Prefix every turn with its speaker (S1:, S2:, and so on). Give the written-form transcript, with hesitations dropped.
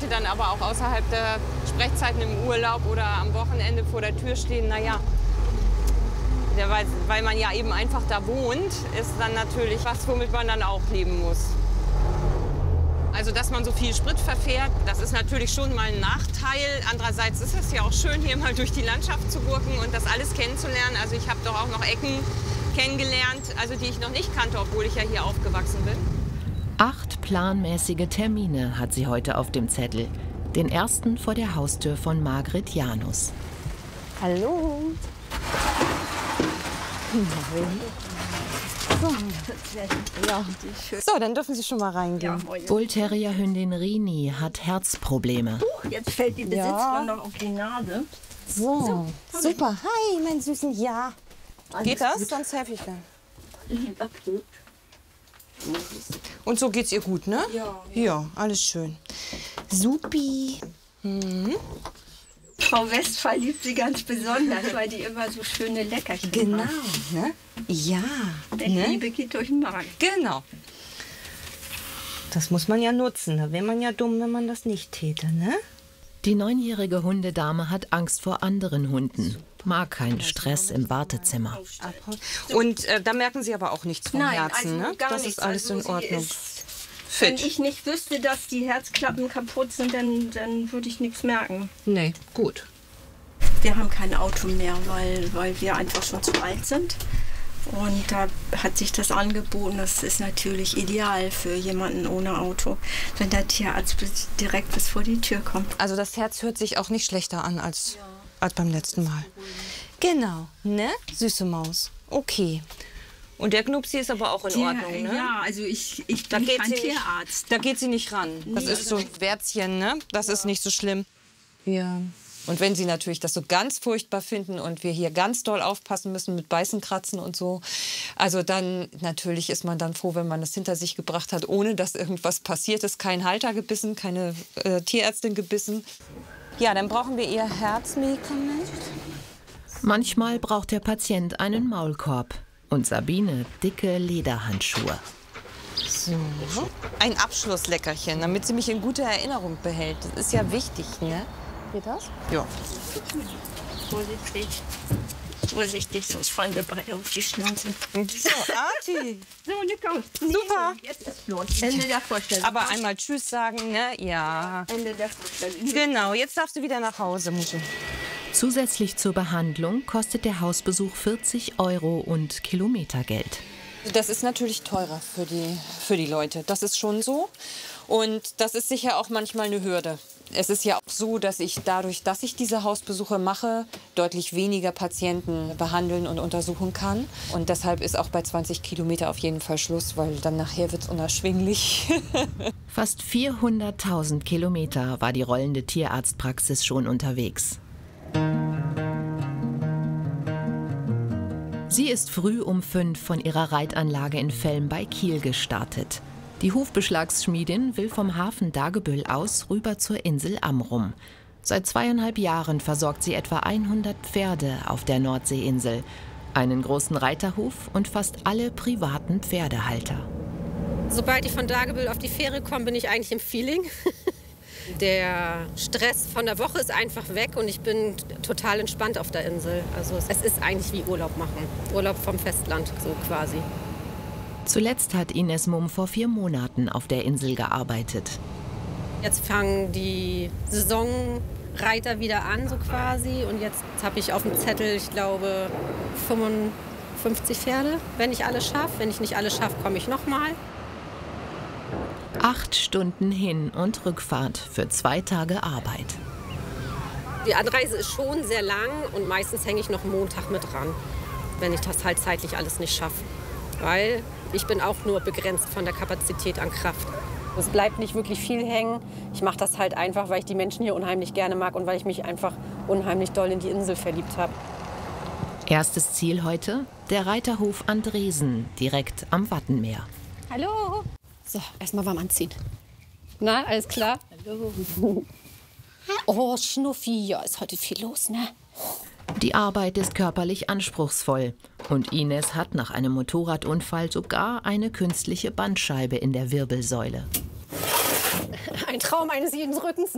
S1: Leute dann aber auch außerhalb der Sprechzeiten im Urlaub oder am Wochenende vor der Tür stehen, naja, weil man ja eben einfach da wohnt, ist dann natürlich was, womit man dann auch leben muss. Also, dass man so viel Sprit verfährt, das ist natürlich schon mal ein Nachteil. Andererseits ist es ja auch schön, hier mal durch die Landschaft zu gurken und das alles kennenzulernen. Also ich habe doch auch noch Ecken kennengelernt, also die ich noch nicht kannte, obwohl ich ja hier aufgewachsen bin.
S2: 8 planmäßige Termine hat sie heute auf dem Zettel. Den ersten vor der Haustür von Margret Janus.
S1: Hallo. So, dann dürfen Sie schon mal reingehen.
S2: Bullterrierhündin Rini hat Herzprobleme.
S3: Jetzt fällt die Besitzerin noch auf die Nase.
S1: So, super. Hi, mein Süßen. Ja. Geht das?
S3: Gut.
S1: Sonst helfe ich dann.
S3: Okay.
S1: Und so geht's ihr gut, ne?
S3: Ja.
S1: Ja, alles schön. Supi.
S3: Frau Westphal liebt sie ganz besonders, weil die immer so schöne Leckerchen
S1: Genau,
S3: macht.
S1: ne? Ja.
S3: Denn Liebe geht durch den Magen.
S1: Genau. Das muss man ja nutzen. Da wäre man ja dumm, wenn man das nicht täte, ne?
S2: Die 9-jährige Hundedame hat Angst vor anderen Hunden, mag keinen Stress im Wartezimmer.
S1: Und da merken Sie aber auch nichts vom Herzen,
S3: also
S1: ne?
S3: gar
S1: Das
S3: nichts.
S1: ist alles
S3: Also
S1: in Ordnung.
S3: Wenn ich nicht wüsste, dass die Herzklappen kaputt sind, dann würde ich nichts merken.
S1: Nee, gut.
S3: Wir haben kein Auto mehr, weil wir einfach schon zu alt sind. Und da hat sich das angeboten, das ist natürlich ideal für jemanden ohne Auto, wenn der Tierarzt direkt bis vor die Tür kommt.
S1: Also das Herz hört sich auch nicht schlechter an als beim letzten Mal. Genau, ne? Süße Maus. Okay. Und der Knupsi ist aber auch in Ordnung, ne?
S3: Ja, also ich bin kein Tierarzt.
S1: Da geht sie nicht ran. Das ist so ein Wärzchen, ne? Das ist nicht so schlimm. Ja. Und wenn Sie natürlich das so ganz furchtbar finden und wir hier ganz doll aufpassen müssen mit Beißen, Kratzen und so, also dann natürlich ist man dann froh, wenn man das hinter sich gebracht hat, ohne dass irgendwas passiert ist. Kein Halter gebissen, keine Tierärztin gebissen. Ja, dann brauchen wir Ihr Herzmedikament.
S2: Manchmal braucht der Patient einen Maulkorb und Sabine dicke Lederhandschuhe.
S1: So. Ein Abschlussleckerchen, damit sie mich in guter Erinnerung behält. Das ist ja wichtig, ne? Geht das? Ja.
S3: Vorsichtig. Vorsichtig, sonst fallen wir beide auf die Schnauze.
S1: So, Arti.
S3: So, komm.
S1: Super.
S3: Jetzt ist Schluss. Ende der Vorstellung.
S1: Aber einmal Tschüss sagen, ne? Ja.
S3: Ende der Vorstellung.
S1: Genau, jetzt darfst du wieder nach Hause, Mutti.
S2: Zusätzlich zur Behandlung kostet der Hausbesuch 40 € und Kilometergeld.
S1: Das ist natürlich teurer für die Leute. Das ist schon so. Und das ist sicher auch manchmal eine Hürde. Es ist ja auch so, dass ich dadurch, dass ich diese Hausbesuche mache, deutlich weniger Patienten behandeln und untersuchen kann. Und deshalb ist auch bei 20 Kilometer auf jeden Fall Schluss, weil dann nachher wird es unerschwinglich.
S2: Fast 400.000 Kilometer war die rollende Tierarztpraxis schon unterwegs. Sie ist früh um 5 von ihrer Reitanlage in Velm bei Kiel gestartet. Die Hufbeschlagsschmiedin will vom Hafen Dagebüll aus rüber zur Insel Amrum. Seit 2,5 Jahren versorgt sie etwa 100 Pferde auf der Nordseeinsel, einen großen Reiterhof und fast alle privaten Pferdehalter.
S4: Sobald ich von Dagebüll auf die Fähre komme, bin ich eigentlich im Feeling. Der Stress von der Woche ist einfach weg und ich bin total entspannt auf der Insel. Also es ist eigentlich wie Urlaub machen. Urlaub vom Festland, so quasi.
S2: Zuletzt hat Ines Mumm vor 4 Monaten auf der Insel gearbeitet.
S4: Jetzt fangen die Saisonreiter wieder an, so quasi. Und jetzt habe ich auf dem Zettel, ich glaube, 55 Pferde, wenn ich alles schaffe. Wenn ich nicht alles schaffe, komme ich nochmal.
S2: 8 Stunden Hin- und Rückfahrt für 2 Tage Arbeit.
S4: Die Anreise ist schon sehr lang und meistens hänge ich noch Montag mit dran, wenn ich das halt zeitlich alles nicht schaffe. Weil ich bin auch nur begrenzt von der Kapazität an Kraft. Es bleibt nicht wirklich viel hängen. Ich mache das halt einfach, weil ich die Menschen hier unheimlich gerne mag und weil ich mich einfach unheimlich doll in die Insel verliebt habe.
S2: Erstes Ziel heute, der Reiterhof Andresen, direkt am Wattenmeer.
S4: Hallo. So, erstmal warm anziehen. Na, alles klar? Hallo. Oh, Schnuffi, ja, ist heute viel los, ne?
S2: Die Arbeit ist körperlich anspruchsvoll und Ines hat nach einem Motorradunfall sogar eine künstliche Bandscheibe in der Wirbelsäule.
S4: Ein Traum eines jeden Rückens.